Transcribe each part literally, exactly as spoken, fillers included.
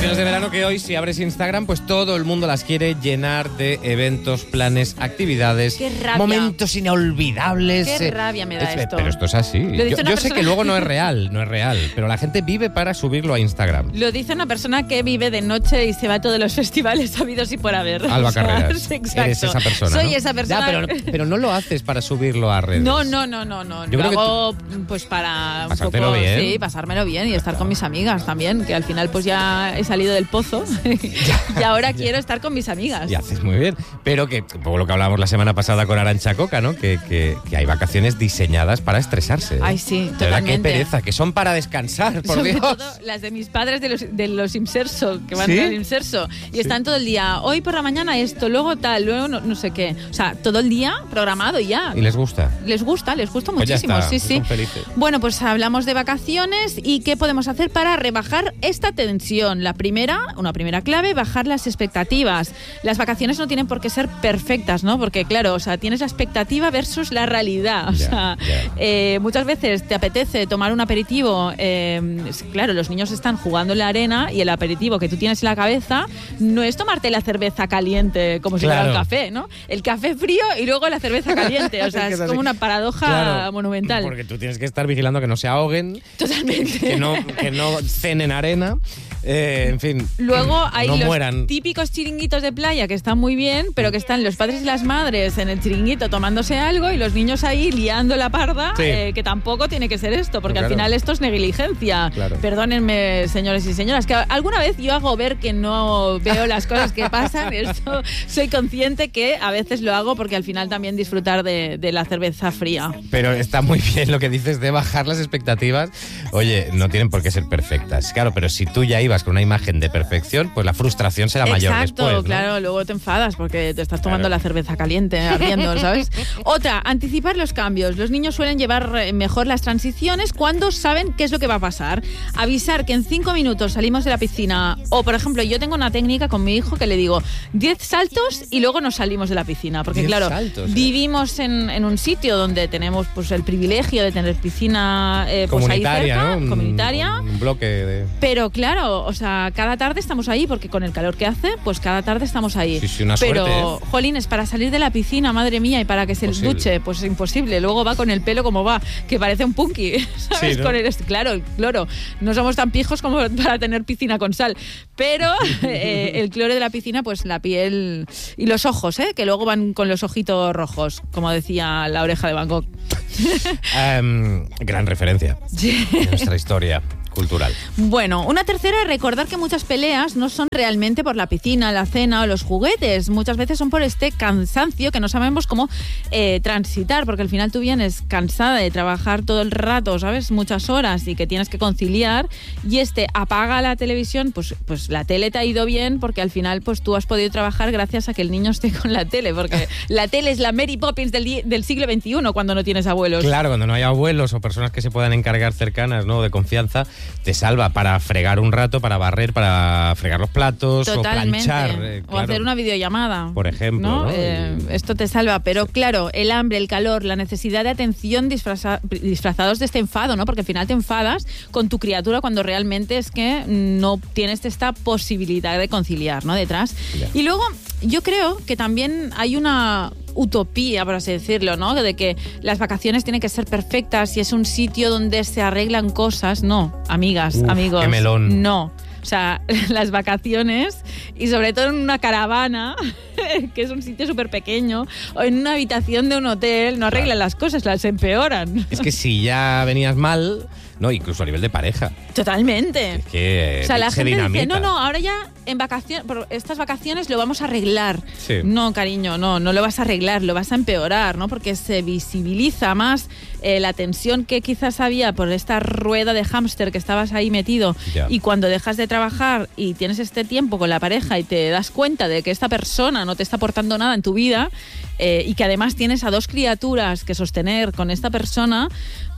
vacaciones de verano que hoy, si abres Instagram, pues todo el mundo las quiere llenar de eventos, planes, actividades, Qué rabia. momentos inolvidables. Qué eh, rabia me da es- esto. Pero esto es así. Lo Yo, dice una yo sé persona- que luego no es real, no es real, pero la gente vive para subirlo a Instagram. Lo dice una persona que vive de noche y se va a todos los festivales habidos y por haber. Alba O sea, Carreras. Exacto. Eres esa persona. Soy ¿no? esa persona. Ya, pero, pero no lo haces para subirlo a redes. No, no, no, no, no. Yo Lo creo que hago pues para un Pasártelo poco, bien. sí, pasármelo bien y estar con mis amigas también, que al final pues ya he salido del pozo y ahora quiero estar con mis amigas. Y haces muy bien. Pero que, un poco lo que hablábamos la semana pasada con Arantxa Coca, ¿no? Que, que, que hay vacaciones diseñadas para estresarse. ¿eh? Ay, sí, De verdad, totalmente. qué pereza, que son para descansar, por Sobre Dios. todo las de mis padres de los, de los Imserso, que van ¿Sí? al Imserso y Sí. están todo el día, hoy por la mañana esto, luego tal, luego no, no sé qué. O sea, todo el día programado y ya. Y les gusta. Les gusta, les gusta Pues ya muchísimo, está, sí, son sí. felices. Bueno, pues hablamos de vacaciones y qué podemos hacer para rebajar esta tensión. La primera, una primera clave, bajar las expectativas. Las vacaciones no tienen por qué ser perfectas, ¿no? Porque claro, o sea, tienes la expectativa versus la realidad. O Ya, sea, ya. eh, muchas veces te apetece tomar un aperitivo. eh, es- claro, los niños están jugando en la arena y el aperitivo que tú tienes en la cabeza no es tomarte la cerveza caliente como si fuera Claro. un café, ¿no? El café frío y luego la cerveza caliente. O sea, Es que es es como así. una paradoja Claro, monumental. Porque tú tienes que estar vigilando que no se ahoguen, Totalmente. que no, que no cenen arena, eh, en fin. Luego hay no los mueran. típicos chiringuitos de playa que están muy bien, pero que están los padres y las madres en el chiringuito tomándose algo y los niños ahí liando la parda, Sí. eh, que tampoco tiene que ser esto, porque Claro. al final esto es negligencia. Claro. Perdónenme, señores y señoras, que alguna vez yo hago ver que no veo las cosas que pasan. Esto soy consciente que a veces lo hago porque al final también disfrutar de, de la cerveza fría. Pero está muy bien lo que dices de bajar las expectativas. Oye, no tienen por qué ser perfectas. Claro, pero si tú ya ibas con una imagen de perfección, pues la frustración será mayor Exacto, después, ¿no? claro, luego te enfadas porque te estás tomando Claro. la cerveza caliente, ardiendo, ¿sabes? Otra, anticipar los cambios. Los niños suelen llevar eh, mejor las transiciones cuando saben qué es lo que va a pasar. Avisar que en cinco minutos salimos de la piscina. O, por ejemplo, yo tengo una técnica con mi hijo que le digo diez saltos y luego nos salimos de la piscina. Porque, diez claro, saltos, ¿eh? vivimos en, en un sitio donde tenemos pues el privilegio de tener piscina eh, pues, ahí Comunitaria, cerca, ¿no? Un- comunitaria. Un bloque de... Pero claro, o sea, cada tarde estamos ahí porque con el calor que hace, pues cada tarde estamos ahí. Sí, sí, una Pero, suerte, ¿eh? jolines, para salir de la piscina, madre mía, y para que se Imposible. duche, pues es imposible. Luego va con el pelo como va, que parece un punky, ¿sabes? Sí, ¿no? Con el, claro, el cloro. No somos tan pijos como para tener piscina con sal. Pero eh, el cloro de la piscina, pues la piel y los ojos, ¿eh? Que luego van con los ojitos rojos, como decía la oreja de Van Gogh. Em, gran referencia de nuestra historia cultural. Bueno, una tercera es recordar que muchas peleas no son realmente por la piscina, la cena o los juguetes. Muchas veces son por este cansancio que no sabemos cómo eh, transitar, porque al final tú vienes cansada de trabajar todo el rato, ¿sabes? Muchas horas y que tienes que conciliar. Y este apaga la televisión, pues, pues la tele te ha ido bien porque al final pues tú has podido trabajar gracias a que el niño esté con la tele, porque la tele es la Mary Poppins del, di- del siglo veintiuno cuando no tienes abuelos. Claro, cuando no hay abuelos o personas que se puedan encargar cercanas, ¿no? De confianza, te salva para fregar un rato, para barrer, para fregar los platos Totalmente. o planchar. eh, O claro. hacer una videollamada. Por ejemplo, ¿no? ¿no? Eh, Y- esto te salva. Pero claro, el hambre, el calor, la necesidad de atención disfraza- disfrazados de este enfado, ¿no? Porque al final te enfadas con tu criatura cuando realmente es que no tienes esta posibilidad de conciliar, ¿no? Detrás. Ya. Y luego, yo creo que también hay una utopía, por así decirlo, ¿no? De que las vacaciones tienen que ser perfectas y es un sitio donde se arreglan cosas. No, amigas, Uf, amigos. qué melón. No. O sea, las vacaciones y sobre todo en una caravana, que es un sitio súper pequeño, o en una habitación de un hotel, no arreglan las cosas, las empeoran. Es que si ya venías mal, no, incluso a nivel de pareja, Totalmente. es que O sea, la se gente dinamita. dice, no, no, ahora ya en vacaciones, por estas vacaciones lo vamos a arreglar. Sí. No, cariño, no, no lo vas a arreglar, lo vas a empeorar, ¿no? Porque se visibiliza más eh, la tensión que quizás había por esta rueda de hámster que estabas ahí metido. Ya. Y cuando dejas de trabajar y tienes este tiempo con la pareja y te das cuenta de que esta persona no te está aportando nada en tu vida, eh, y que además tienes a dos criaturas que sostener con esta persona,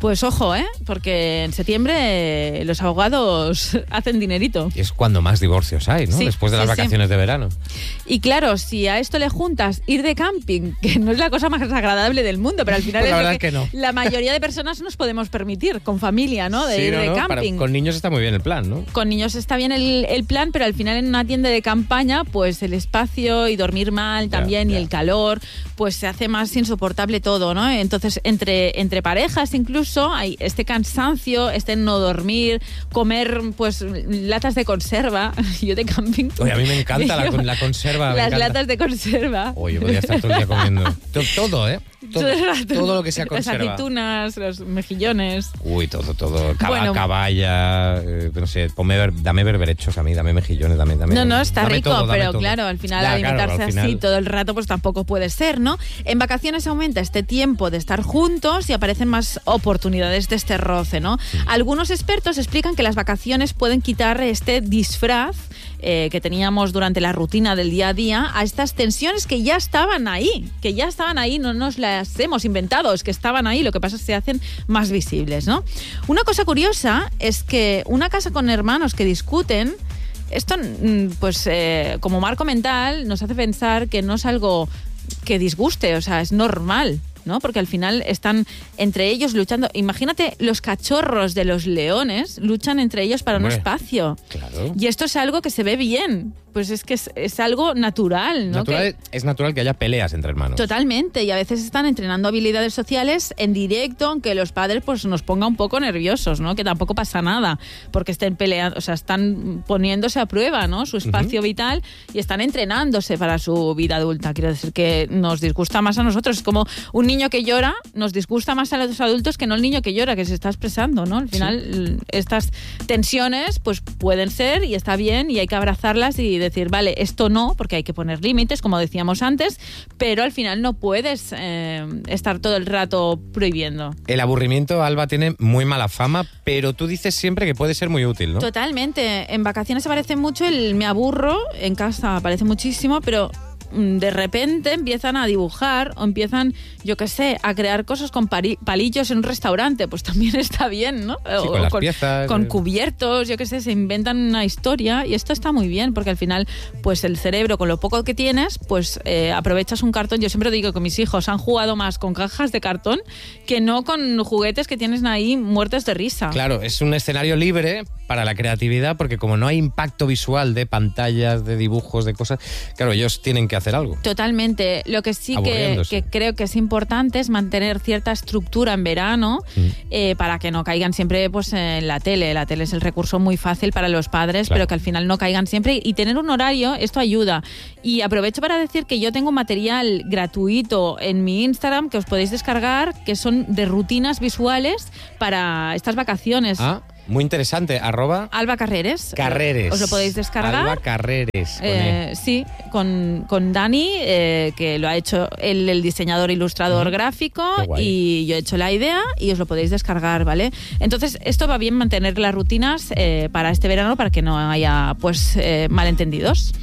Pues ojo, ¿eh? Porque en septiembre eh, los abogados hacen dinerito. Y es cuando más divorcios hay, ¿no? Sí, Después de sí, las vacaciones sí. de verano. Y claro, si a esto le juntas ir de camping, que no es la cosa más agradable del mundo, pero al final Pues la es lo verdad que, es que no. la mayoría de personas nos podemos permitir, con familia, ¿no? De Sí, ir no, de no, camping. para- con niños está muy bien el plan, ¿no? Con niños está bien el, el plan, pero al final en una tienda de campaña, pues el espacio y dormir mal Ya, también ya. y el calor, pues se hace más insoportable todo, ¿no? Entonces, entre, entre parejas incluso hay este cansancio, este no dormir, comer pues latas de conserva. Yo de camping... Oye, a mí me encanta la, con- la conserva. me Las encanta. latas de conserva. Oye, podría estar todo el día comiendo. To- Todo, ¿eh? Todo, Todo el rato. todo lo que sea Las conserva. aceitunas, los mejillones. Uy, todo, todo. Caba- Bueno. caballa, eh, no sé, ponme ver- dame berberechos a mí, dame mejillones, dame... dame No, no, está dame rico, todo, dame pero todo. claro, al final Ya, claro, alimentarse al final- así todo el rato pues tampoco puede ser, ¿no? En vacaciones aumenta este tiempo de estar juntos y aparecen más oportunidades de este roce, ¿no? Algunos expertos explican que las vacaciones pueden quitar este disfraz eh, que teníamos durante la rutina del día a día a estas tensiones que ya estaban ahí, que ya estaban ahí, no nos las hemos inventado, es que estaban ahí, lo que pasa es que se hacen más visibles, ¿no? Una cosa curiosa es que una casa con hermanos que discuten, esto, mm, pues, eh, como marco mental, nos hace pensar que no es algo que disguste, o sea, es normal, ¿no? Porque al final están entre ellos luchando. Imagínate, los cachorros de los leones luchan entre ellos para Hombre, un espacio. Claro. Y esto es algo que se ve bien. Pues es que es, es algo natural, ¿no? Natural- Que- Es natural que haya peleas entre hermanos. Totalmente, y a veces están entrenando habilidades sociales en directo, aunque los padres pues nos ponga un poco nerviosos, ¿no? Que tampoco pasa nada, porque estén peleando, o sea, están poniéndose a prueba, ¿no? Su espacio Ujú. vital y están entrenándose para su vida adulta. Quiero decir que nos disgusta más a nosotros. Es como un niño que llora, nos disgusta más a los adultos que no el niño que llora, que se está expresando, ¿no? Al final, estas tensiones pues pueden ser y está bien y hay que abrazarlas y decir, vale, esto no, porque hay que poner límites, como decíamos antes, pero al final no puedes eh, estar todo el rato prohibiendo. El aburrimiento, Alba, tiene muy mala fama, pero tú dices siempre que puede ser muy útil, ¿no? Totalmente. En vacaciones aparece mucho el me aburro, en casa aparece muchísimo, pero mm, de repente empiezan a dibujar o empiezan, yo qué sé, a crear cosas con pari- palillos en un restaurante, pues también está bien, ¿no? Sí, O con las piezas, con eh. cubiertos, yo qué sé, se inventan una historia y esto está muy bien porque al final, pues el cerebro, con lo poco que tienes, pues eh, aprovechas un cartón. Yo siempre digo que mis hijos han jugado más con cajas de cartón que no con juguetes que tienes ahí muertos de risa. Claro, es un escenario libre para la creatividad porque como no hay impacto visual de pantallas, de dibujos, de cosas, claro, ellos tienen que hacer algo. Totalmente. Lo que sí que, Aburriéndose. que creo que es importante es mantener cierta estructura en verano Mm. eh, para que no caigan siempre pues en la tele. La tele es el recurso muy fácil para los padres, Claro. pero que al final no caigan siempre. Y tener un horario, esto ayuda. Y aprovecho para decir que yo tengo material gratuito en mi Instagram que os podéis descargar, que son de rutinas visuales para estas vacaciones. Ah, muy interesante. Arroba Alba Carreres. Carreres. Os lo podéis descargar. Alba Carreres. con E. Eh, sí, con, con Dani, eh, que lo ha hecho él, el diseñador ilustrador Ujú. gráfico, Qué guay. y yo he hecho la idea y os lo podéis descargar, ¿vale? Entonces, esto va bien mantener las rutinas eh, para este verano para que no haya pues eh, malentendidos.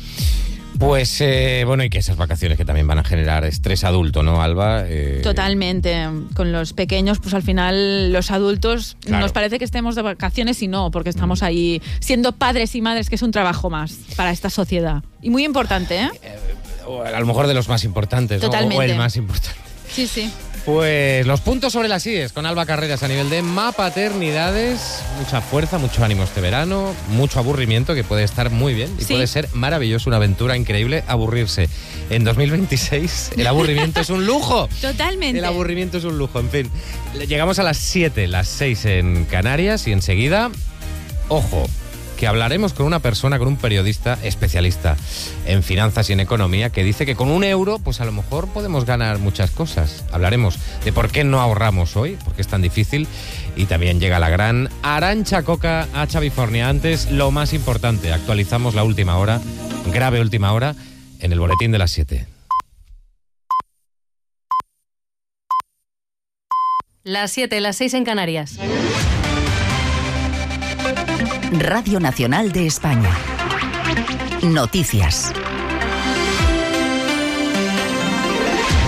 Pues, eh, bueno, y que esas vacaciones que también van a generar estrés adulto, ¿no, Alba? Eh, Totalmente. Con los pequeños, pues al final los adultos Claro. nos parece que estemos de vacaciones y no, porque estamos ahí siendo padres y madres, que es un trabajo más para esta sociedad. Y muy importante, ¿eh? o a lo mejor de los más importantes, ¿no? Totalmente. O el más importante. Sí, sí. Pues los puntos sobre las íes con Alba Carreras a nivel de mapaternidades. Mucha fuerza, mucho ánimo este verano, mucho aburrimiento que puede estar muy bien y Sí. puede ser maravilloso, una aventura increíble aburrirse. En dos mil veintiséis el aburrimiento es un lujo. Totalmente. El aburrimiento es un lujo, en fin. Llegamos a las siete, las seis en Canarias y enseguida, ojo, que hablaremos con una persona, con un periodista especialista en finanzas y en economía que dice que con un euro, pues a lo mejor podemos ganar muchas cosas. Hablaremos de por qué no ahorramos hoy, por qué es tan difícil. Y también llega la gran Arantxa Coca a Chavifornia. Antes, lo más importante, actualizamos la última hora, grave última hora, en el boletín de las siete. Las siete, las seis en Canarias. Radio Nacional de España. Noticias.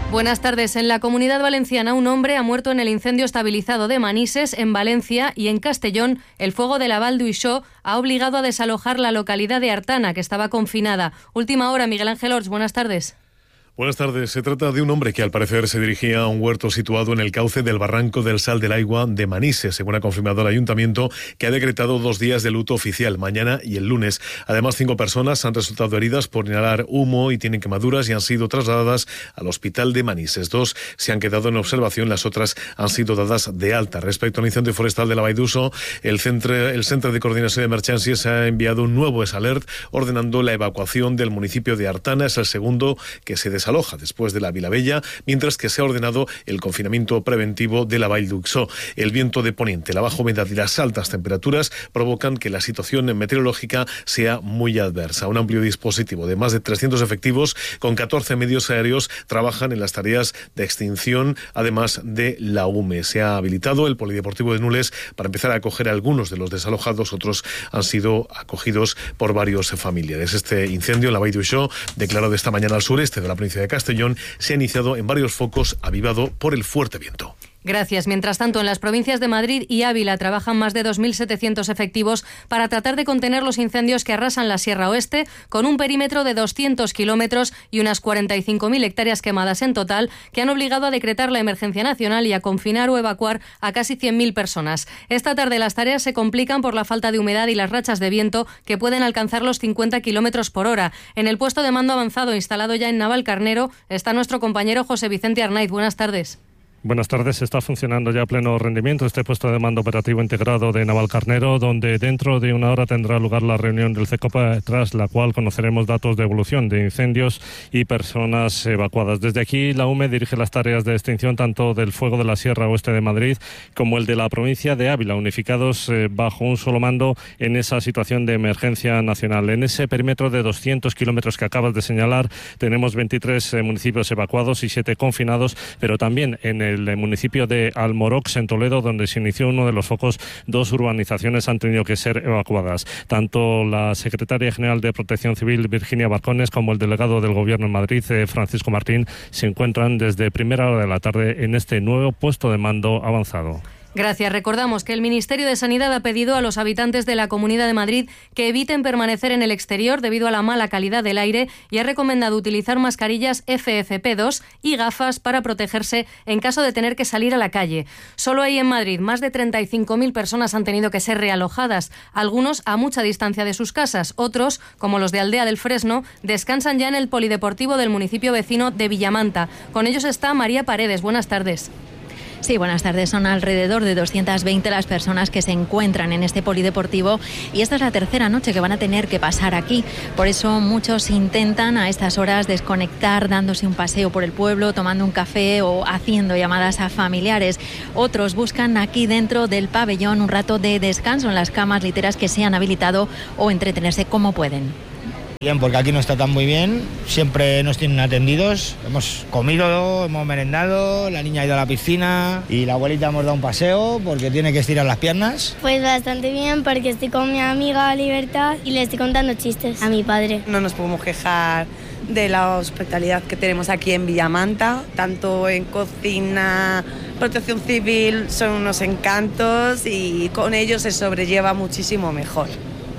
Buenas tardes. En la Comunidad Valenciana, un hombre ha muerto en el incendio estabilizado de Manises, en Valencia, y en Castellón, el fuego de la Val d'Uixó ha obligado a desalojar la localidad de Artana, que estaba confinada. Última hora, Miguel Ángel Orts, buenas tardes. Buenas tardes. Se trata de un hombre que al parecer se dirigía a un huerto situado en el cauce del barranco del Sal del Aigua de Manises, según ha confirmado el ayuntamiento, que ha decretado dos días de luto oficial, mañana y el lunes. Además, cinco personas han resultado heridas por inhalar humo y tienen quemaduras y han sido trasladadas al hospital de Manises. Dos se han quedado en observación, las otras han sido dadas de alta. Respecto al incendio forestal de la Vall d'Uixó, el Centro, el Centro de Coordinación de Emergencias ha enviado un nuevo S-Alert ordenando la evacuación del municipio de Artana. Es el segundo que se desaloja después de la Vilabella, mientras que se ha ordenado el confinamiento preventivo de la Vall d'Uixó. El viento de poniente, la baja humedad y las altas temperaturas provocan que la situación meteorológica sea muy adversa. Un amplio dispositivo de más de trescientos efectivos con catorce medios aéreos trabajan en las tareas de extinción, además de la U M E. Se ha habilitado el Polideportivo de Nules para empezar a acoger a algunos de los desalojados, otros han sido acogidos por varios familiares. Este incendio en la Vall d'Uixó, declarado esta mañana al sureste de la provincia de Castellón, se ha iniciado en varios focos, avivado por el fuerte viento. Gracias. Mientras tanto, en las provincias de Madrid y Ávila trabajan más de dos mil setecientos efectivos para tratar de contener los incendios que arrasan la Sierra Oeste, con un perímetro de doscientos kilómetros y unas cuarenta y cinco mil hectáreas quemadas en total, que han obligado a decretar la emergencia nacional y a confinar o evacuar a casi cien mil personas. Esta tarde las tareas se complican por la falta de humedad y las rachas de viento que pueden alcanzar los cincuenta kilómetros por hora. En el puesto de mando avanzado instalado ya en Navalcarnero está nuestro compañero José Vicente Arnaiz. Buenas tardes. Buenas tardes. Está funcionando ya a pleno rendimiento este puesto de mando operativo integrado de Navalcarnero, donde dentro de una hora tendrá lugar la reunión del CECOPA, tras la cual conoceremos datos de evolución de incendios y personas evacuadas. Desde aquí, la U M E dirige las tareas de extinción tanto del fuego de la Sierra Oeste de Madrid como el de la provincia de Ávila, unificados eh, bajo un solo mando en esa situación de emergencia nacional. En ese perímetro de doscientos kilómetros que acabas de señalar, tenemos veintitrés eh, municipios evacuados y siete confinados, pero también en el el municipio de Almorox, en Toledo, donde se inició uno de los focos, dos urbanizaciones han tenido que ser evacuadas. Tanto la secretaria general de Protección Civil, Virginia Barcones, como el delegado del Gobierno en Madrid, Francisco Martín, se encuentran desde primera hora de la tarde en este nuevo puesto de mando avanzado. Gracias. Recordamos que el Ministerio de Sanidad ha pedido a los habitantes de la Comunidad de Madrid que eviten permanecer en el exterior debido a la mala calidad del aire y ha recomendado utilizar mascarillas F F P dos y gafas para protegerse en caso de tener que salir a la calle. Solo ahí en Madrid más de treinta y cinco mil personas han tenido que ser realojadas, algunos a mucha distancia de sus casas, otros, como los de Aldea del Fresno, descansan ya en el polideportivo del municipio vecino de Villamanta. Con ellos está María Paredes. Buenas tardes. Sí, buenas tardes. Son alrededor de doscientas veinte las personas que se encuentran en este polideportivo y esta es la tercera noche que van a tener que pasar aquí. Por eso muchos intentan a estas horas desconectar dándose un paseo por el pueblo, tomando un café o haciendo llamadas a familiares. Otros buscan aquí dentro del pabellón un rato de descanso en las camas literas que se han habilitado o entretenerse como pueden. Bien, porque aquí no está tan muy bien, siempre nos tienen atendidos, hemos comido, hemos merendado, la niña ha ido a la piscina y la abuelita hemos dado un paseo porque tiene que estirar las piernas. Pues bastante bien, porque estoy con mi amiga Libertad y le estoy contando chistes a mi padre. No nos podemos quejar de la hospitalidad que tenemos aquí en Villamanta, tanto en cocina, protección civil, son unos encantos y con ellos se sobrelleva muchísimo mejor.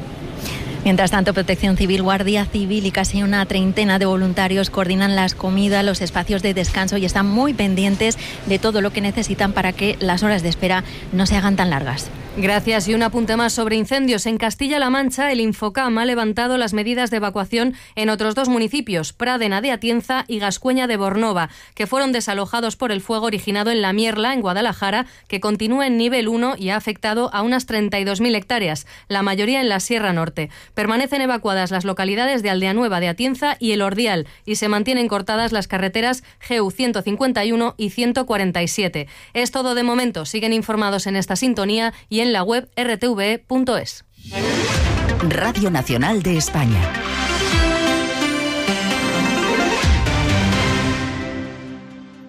Mientras tanto, Protección Civil, Guardia Civil y casi una treintena de voluntarios coordinan las comidas, los espacios de descanso y están muy pendientes de todo lo que necesitan para que las horas de espera no se hagan tan largas. Gracias. Y un apunte más sobre incendios. En Castilla-La Mancha, el Infocam ha levantado las medidas de evacuación en otros dos municipios, Pradena de Atienza y Gascueña de Bornova, que fueron desalojados por el fuego originado en La Mierla, en Guadalajara, que continúa en nivel uno y ha afectado a unas treinta y dos mil hectáreas, la mayoría en la Sierra Norte. Permanecen evacuadas las localidades de Aldea Nueva de Atienza y El Ordial y se mantienen cortadas las carreteras G U ciento cincuenta y uno y ciento cuarenta y siete. Es todo de momento. Siguen informados en esta sintonía y en la web r t v e punto es. Radio Nacional de España.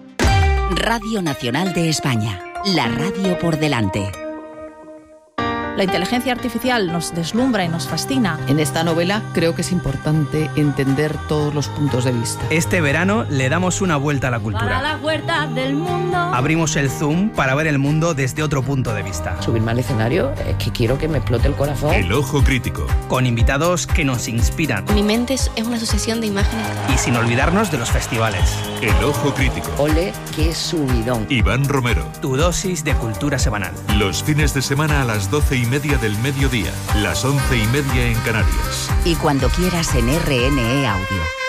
Radio Nacional de España. La radio por delante. La inteligencia artificial nos deslumbra y nos fascina. En esta novela creo que es importante entender todos los puntos de vista. Este verano le damos una vuelta a la cultura. Para las huertas del mundo. Abrimos el Zoom para ver el mundo desde otro punto de vista. Subirme al escenario es que quiero que me explote el corazón. El Ojo Crítico. Con invitados que nos inspiran. Mi mente es una sucesión de imágenes. Y sin olvidarnos de los festivales. El Ojo Crítico. Ole, qué subidón. Iván Romero. Tu dosis de cultura semanal. Los fines de semana a las doce y media del mediodía. Las once y media en Canarias. Y cuando quieras en R N E Audio.